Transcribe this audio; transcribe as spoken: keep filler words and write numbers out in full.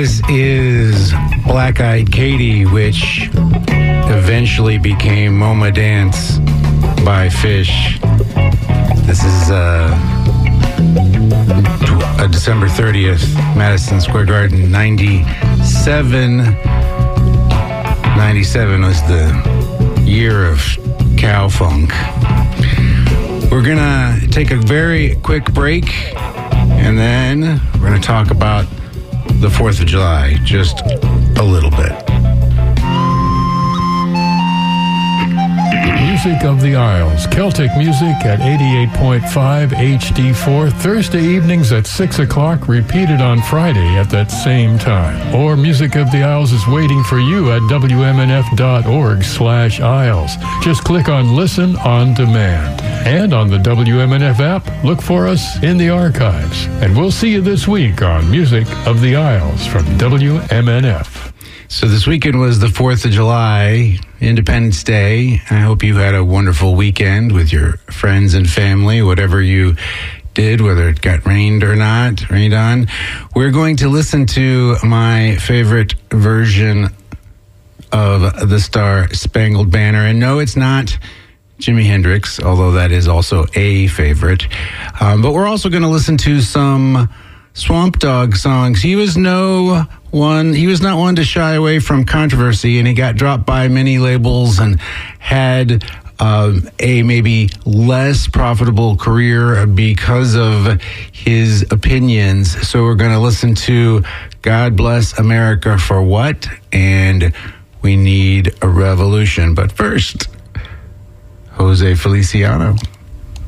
This is Black Eyed Katie, which eventually became MoMA Dance by Fish. This is uh, uh, December thirtieth, Madison Square Garden, ninety-seven. ninety-seven was the year of cow funk. We're going to take a very quick break, and then we're going to talk about the fourth of July just a little bit. Music of the Isles, Celtic music at eighty-eight point five H D four, Thursday evenings at six o'clock, repeated on Friday at that same time. Or Music of the Isles is waiting for you at W M N F dot org slash Isles. Just click on Listen on Demand. And on the W M N F app, look for us in the archives. And we'll see you this week on Music of the Isles from W M N F. So this weekend was the fourth of July, Independence Day. I hope you had a wonderful weekend with your friends and family, whatever you did, whether it got rained or not, rained on. We're going to listen to my favorite version of the Star Spangled Banner. And no, it's not Jimi Hendrix, although that is also a favorite. Um, but we're also going to listen to some Swamp Dogg songs. He was no one, he was not one to shy away from controversy, and he got dropped by many labels and had um, a maybe less profitable career because of his opinions. So we're going to listen to God Bless America for What? And We Need a Revolution. But first, Jose Feliciano.